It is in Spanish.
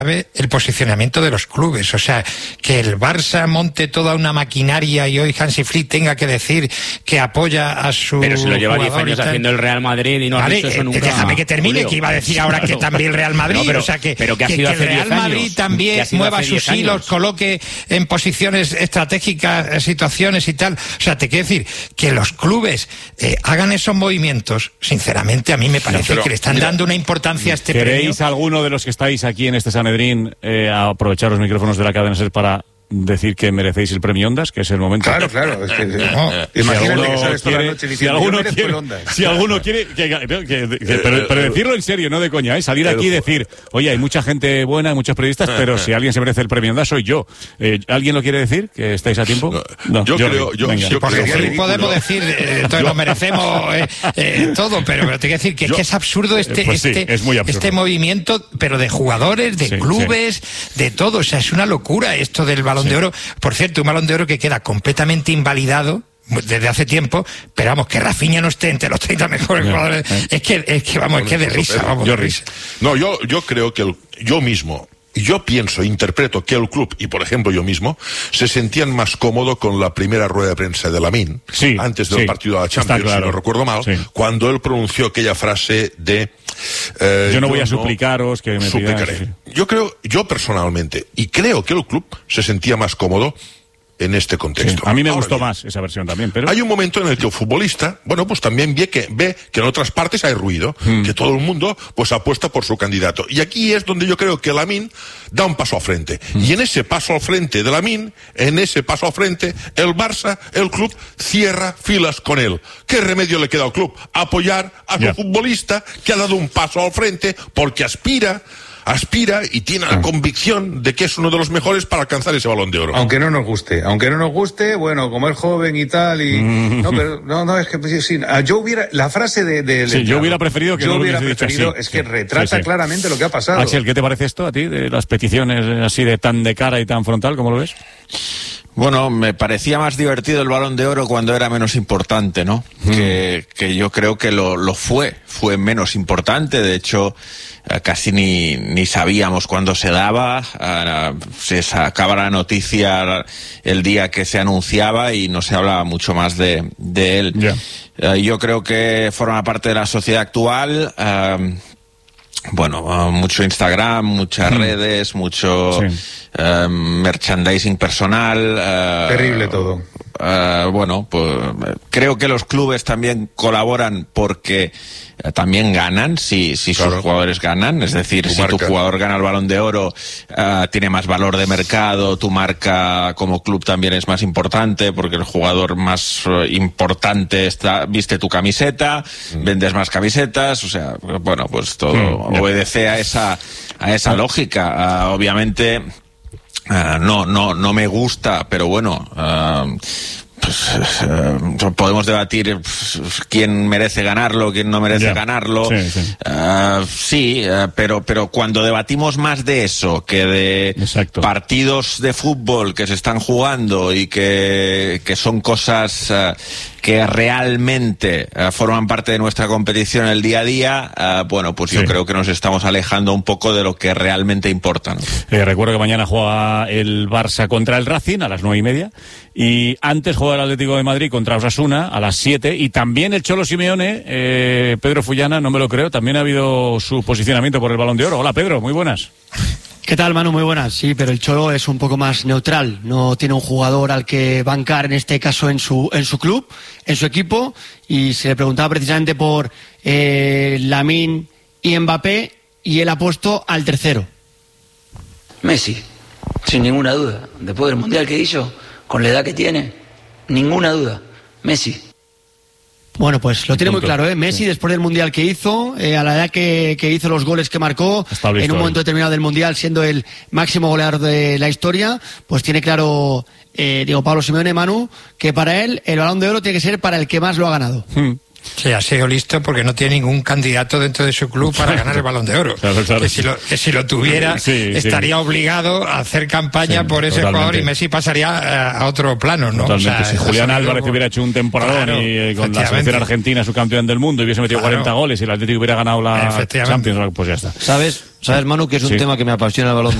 el posicionamiento de los clubes, o sea, que el Barça monte toda una maquinaria y hoy Hansi Flick tenga que decir que apoya a su pero se lo lleva 10 años y haciendo el Real Madrid y no ha dicho eso nunca. Déjame que termine, Julio, que iba a decir ahora que también el Real Madrid, no, pero, o sea, que el Real Madrid también mueva sus hilos, coloque en posiciones estratégicas situaciones y tal, o sea, te quiero decir que los clubes hagan esos movimientos, sinceramente a mí me parece que le están dando una importancia a este premio. ¿Queréis alguno de los que estáis aquí en este Sanedrín a aprovechar los micrófonos de la cadena SER para decir que merecéis el premio Ondas, que es el momento? Claro. Es que, no. Imagínate que sales toda la noche diciendo si alguno quiere pero decirlo en serio, no de coña, salir aquí y decir, oye, hay mucha gente buena, hay muchos periodistas, pero si alguien se merece el premio Ondas soy yo. ¿Alguien lo quiere decir? ¿Que estáis a tiempo? No, yo creo porque podemos decir, entonces lo merecemos todo, pero te quiero decir que es absurdo es muy absurdo. Este movimiento, pero de jugadores, de clubes, de todo, o sea, es una locura esto del Balón de Oro. Por cierto, un Balón de Oro que queda completamente invalidado desde hace tiempo, pero vamos, que Rafinha no esté entre los 30 mejores jugadores, es que de risa, vamos. Yo creo que yo pienso, interpreto que el club, y por ejemplo yo mismo, se sentían más cómodo con la primera rueda de prensa de Lamine, antes del partido de la Champions, claro, si no recuerdo mal, cuando él pronunció aquella frase de yo no voy a suplicaros que me suplicaré. Yo personalmente, y creo que el club se sentía más cómodo en este contexto. A mí me gustó más esa versión también, pero... Hay un momento en el que el futbolista, pues también ve que en otras partes hay ruido, que todo el mundo pues apuesta por su candidato. Y aquí es donde yo creo que Lamine da un paso al frente. Y en ese paso al frente de Lamine, el Barça, el club, cierra filas con él. ¿Qué remedio le queda al club? Apoyar a su futbolista que ha dado un paso al frente porque aspira y tiene la convicción de que es uno de los mejores para alcanzar ese Balón de Oro. Aunque no nos guste, bueno, como es joven y tal, y no, es que sí, yo hubiera, la frase yo hubiera preferido que es que retrata claramente lo que ha pasado. Axel, ¿qué te parece esto a ti, de las peticiones así de tan de cara y tan frontal, cómo lo ves? Bueno, me parecía más divertido el Balón de Oro cuando era menos importante, ¿no? Que yo creo que lo fue menos importante, de hecho casi ni sabíamos cuándo se daba, se sacaba la noticia el día que se anunciaba y no se hablaba mucho más de él. Yo creo que forma parte de la sociedad actual. Mucho Instagram, muchas redes, mucho merchandising personal. Terrible todo. Pues creo que los clubes también colaboran porque también ganan si sus jugadores ganan, es decir, si tu jugador gana el Balón de Oro, tiene más valor de mercado, tu marca como club también es más importante porque el jugador más importante viste tu camiseta, vendes más camisetas, o sea, pues todo obedece a esa lógica. Obviamente no me gusta, pero podemos debatir quién merece ganarlo, quién no merece ganarlo. Pero cuando debatimos más de eso que de partidos de fútbol que se están jugando y que son cosas que realmente forman parte de nuestra competición en el día a día, yo creo que nos estamos alejando un poco de lo que realmente importa, ¿no? Recuerdo que mañana juega el Barça contra el Racing a las 9:30 y antes juega el Atlético de Madrid contra Osasuna a las 7 y también el Cholo Simeone, Pedro Fullana, no me lo creo, también ha habido su posicionamiento por el Balón de Oro. Hola Pedro, muy buenas. ¿Qué tal, Manu? Muy buenas. Sí, pero el Cholo es un poco más neutral. No tiene un jugador al que bancar, en este caso en su club, en su equipo, y se le preguntaba precisamente por Lamine y Mbappé, y él ha puesto al tercero. Messi, sin ninguna duda. Después del Mundial que hizo, con la edad que tiene, ninguna duda. Messi. Bueno, pues lo tiene muy claro, ¿eh? Messi, después del Mundial que hizo, a la edad que hizo los goles que marcó, en un momento determinado del Mundial, siendo el máximo goleador de la historia, pues tiene claro Diego Pablo Simeone, Manu, que para él el Balón de Oro tiene que ser para el que más lo ha ganado. Sí, ha sido listo porque no tiene ningún candidato dentro de su club para ganar el Balón de Oro. Claro. Que si lo tuviera, estaría obligado a hacer campaña por ese jugador y Messi pasaría a otro plano, ¿no? Totalmente. Si Julián Álvarez hubiera hecho un temporadón y con la selección argentina, su campeón del mundo, y hubiese metido 40 goles y el Atlético hubiera ganado la Champions, pues ya está. ¿Sabes, Manu, que es un tema que me apasiona el Balón